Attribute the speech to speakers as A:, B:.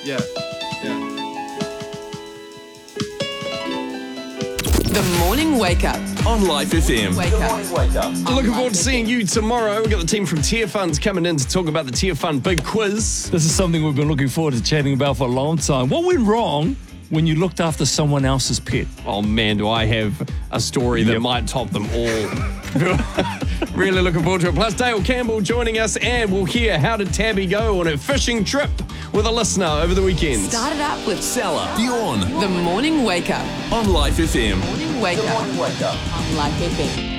A: Yeah.
B: The Morning Wake Up.
C: On Life FM.
B: Wake up.
A: Looking forward to seeing you tomorrow. We've got the team from Tier Funds coming in to talk about the Tier Fund Big Quiz.
D: This is something we've been looking forward to chatting about for a long time. What went wrong when you looked after someone else's pet?
A: Oh man, do I have a story that might top them all. Really looking forward to it. Plus Dale Campbell joining us, and we'll hear how did Tabby go on her fishing trip with a listener over the weekend.
B: Start it up with
C: Salah. Dion.
B: The Morning Wake Up.
C: On Life FM.
B: Morning Wake Up. On Life FM.